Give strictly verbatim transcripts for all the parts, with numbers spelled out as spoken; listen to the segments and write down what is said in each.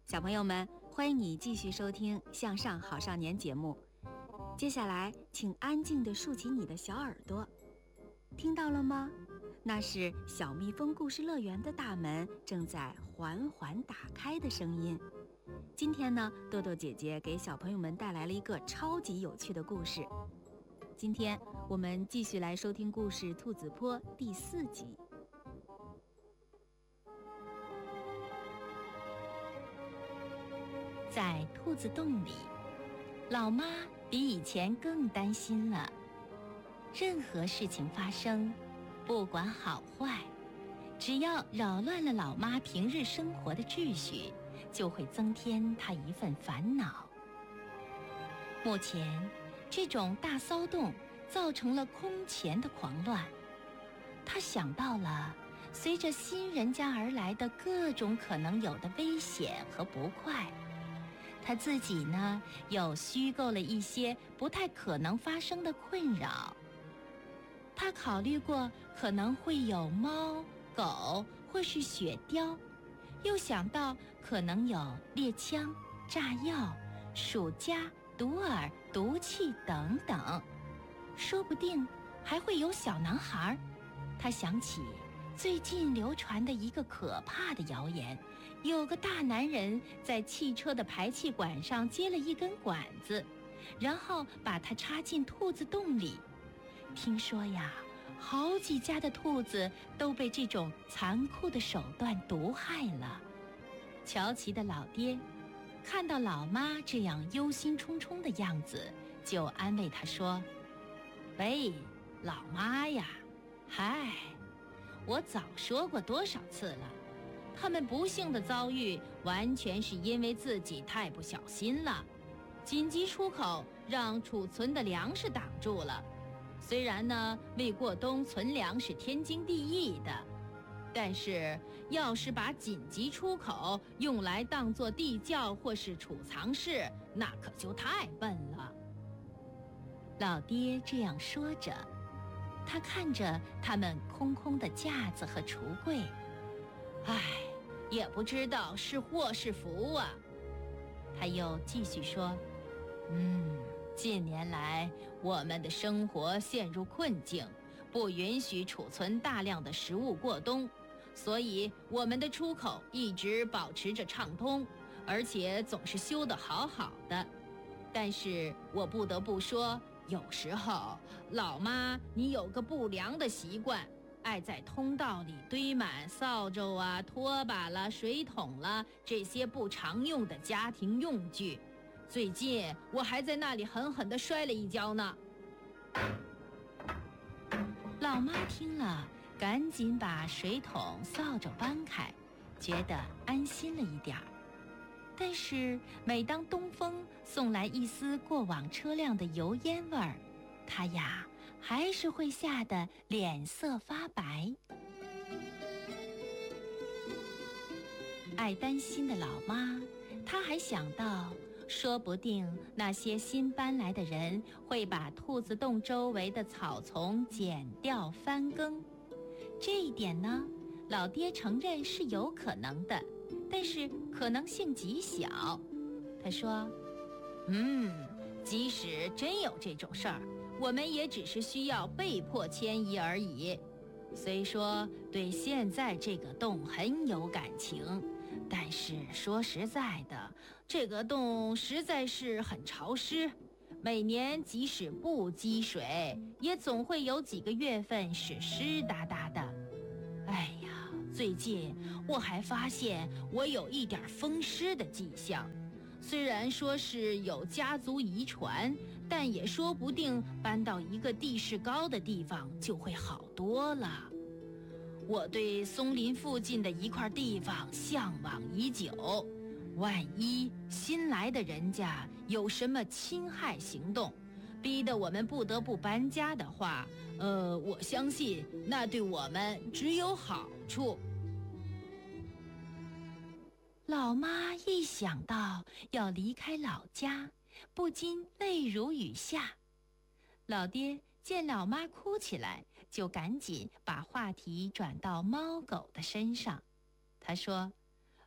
小朋友们，欢迎你继续收听《向上好少年》节目。接下来，请安静地竖起你的小耳朵，听到了吗？那是小蜜蜂故事乐园的大门正在缓缓打开的声音。今天呢，豆豆姐姐给小朋友们带来了一个超级有趣的故事。今天我们继续来收听故事《兔子坡》第四集。 在兔子洞里，老妈比以前更担心了。任何事情发生，不管好坏，只要扰乱了老妈平日生活的秩序，就会增添她一份烦恼。目前，这种大骚动造成了空前的狂乱。她想到了随着新人家而来的各种可能有的危险和不快。他自己呢，又虚构了一些不太可能发生的困扰。他考虑过可能会有猫、狗或是雪貂，又想到可能有猎枪、炸药、鼠夹、毒饵、毒气等等，说不定还会有小男孩。他想起最近流传的一个可怕的谣言，有个大男人在汽车的排气管上接了一根管子，然后把它插进兔子洞里。听说呀，好几家的兔子都被这种残酷的手段毒害了。乔奇的老爹看到老妈这样忧心忡忡的样子，就安慰她说：喂，老妈呀，嗨，我早说过多少次了，他们不幸的遭遇完全是因为自己太不小心了，紧急出口让储存的粮食挡住了。虽然呢，为过冬存粮是天经地义的，但是要是把紧急出口用来当作地窖或是储藏室，那可就太笨了。老爹这样说着，他看着他们空空的架子和橱柜，唉，也不知道是祸是福啊。他又继续说，嗯，近年来我们的生活陷入困境，不允许储存大量的食物过冬，所以我们的出口一直保持着畅通，而且总是修得好好的。但是我不得不说，有时候老妈你有个不良的习惯，爱在通道里堆满扫帚啊、拖把啦、水桶啦，这些不常用的家庭用具。最近我还在那里狠狠地摔了一跤呢。老妈听了，赶紧把水桶、扫帚搬开，觉得安心了一点儿。但是每当东风送来一丝过往车辆的油烟味儿，她呀还是会吓得脸色发白。爱担心的老妈，她还想到说不定那些新搬来的人会把兔子洞周围的草丛剪掉翻耕。这一点呢，老爹承认是有可能的，但是可能性极小。他说，嗯，即使真有这种事儿，我们也只是需要被迫迁移而已。虽说对现在这个洞很有感情，但是说实在的，这个洞实在是很潮湿，每年即使不积水，也总会有几个月份是湿哒哒的。哎呀，最近我还发现我有一点风湿的迹象，虽然说是有家族遗传，但也说不定搬到一个地势高的地方就会好多了。我对松林附近的一块地方向往已久，万一新来的人家有什么侵害行动，逼得我们不得不搬家的话，呃，我相信那对我们只有好处。老妈一想到要离开老家，不禁泪如雨下。老爹见老妈哭起来，就赶紧把话题转到猫狗的身上。他说，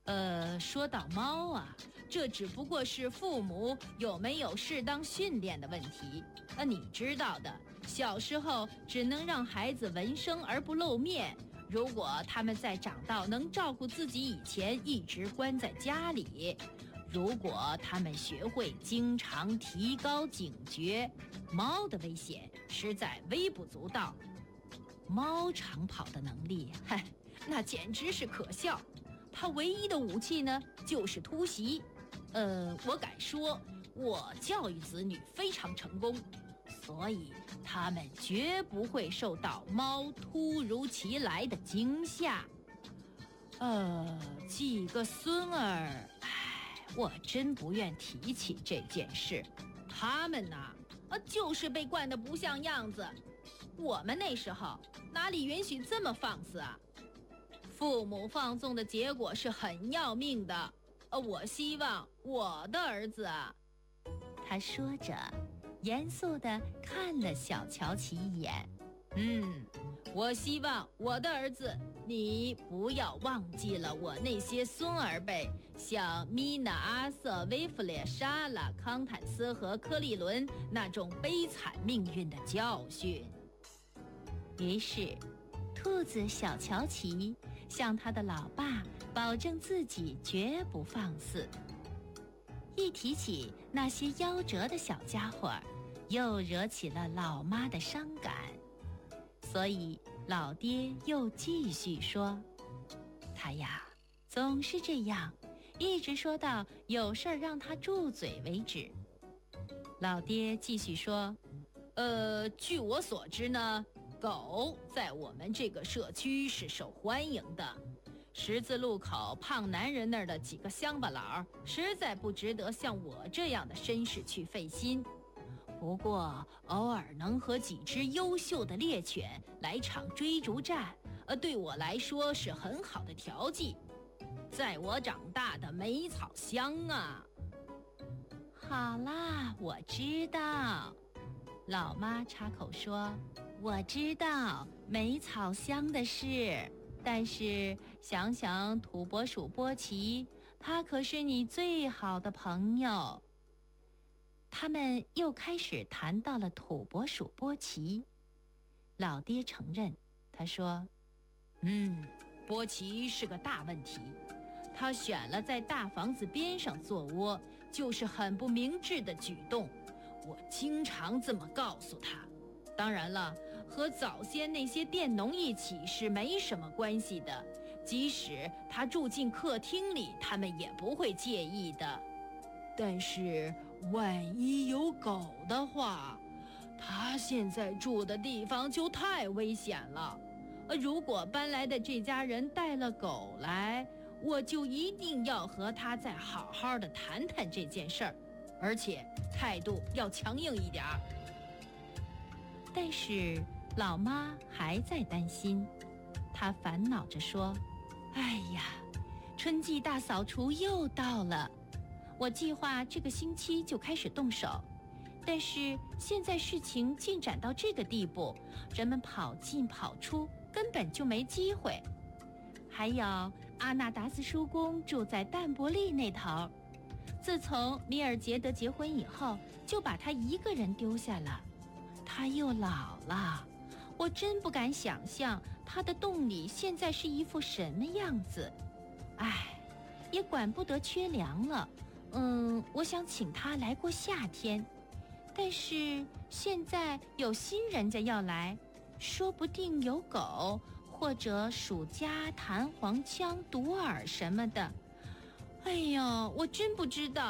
呃，说到猫啊，这只不过是父母有没有适当训练的问题。呃，你知道的，小时候只能让孩子闻声而不露面。如果他们在长到能照顾自己以前，一直关在家里，如果他们学会经常提高警觉，猫的危险实在微不足道。猫长跑的能力，嗨，那简直是可笑。它唯一的武器呢，就是突袭。呃，我敢说，我教育子女非常成功，所以他们绝不会受到猫突如其来的惊吓。呃，几个孙儿，唉，我真不愿提起这件事。他们呐，呃，就是被惯得不像样子。我们那时候哪里允许这么放肆啊？父母放纵的结果是很要命的。呃，我希望我的儿子啊， 他说着，严肃地看了小乔琪一眼。 嗯，我希望我的儿子，你不要忘记了我那些孙儿辈，像米娜、阿瑟、威弗列、莎拉、康坦斯和科利伦那种悲惨命运的教训。 于是，兔子小乔琪向他的老爸保证自己绝不放肆。一提起那些夭折的小家伙，又惹起了老妈的伤感，所以老爹又继续说：“他呀，总是这样，一直说到有事儿让他住嘴为止。”老爹继续说：“ 呃，据我所知呢，狗在我们这个社区是受欢迎的。十字路口胖男人那儿的几个乡巴佬实在不值得像我这样的绅士去费心。不过偶尔能和几只优秀的猎犬来场追逐战，呃，对我来说是很好的调剂。在我长大的梅草乡啊。” 好啦，我知道。老妈插口说：“我知道梅草乡的事，但是想想土拨鼠波奇，他可是你最好的朋友。”他们又开始谈到了土拨鼠波奇。老爹承认，他说：“ 嗯，波奇是个大问题。他选了在大房子边上做窝，就是很不明智的举动。我经常这么告诉他。当然了，和早先那些佃农一起是没什么关系的，即使他住进客厅里，他们也不会介意的。但是万一有狗的话，他现在住的地方就太危险了。如果搬来的这家人带了狗来，我就一定要和他再好好的谈谈这件事儿，而且态度要强硬一点儿。” 但是老妈还在担心，她烦恼着说：“哎呀，春季大扫除又到了，我计划这个星期就开始动手，但是现在事情进展到这个地步，人们跑进跑出，根本就没机会。还有阿纳达斯叔公住在淡伯利那头，自从米尔杰德结婚以后，就把他一个人丢下了。他又老了，我真不敢想象他的洞里现在是一副什么样子。唉，也管不得缺粮了。嗯，我想请他来过夏天，但是现在有新人家要来，说不定有狗或者鼠夹、弹簧枪、独耳什么的。哎呀，我真不知道。”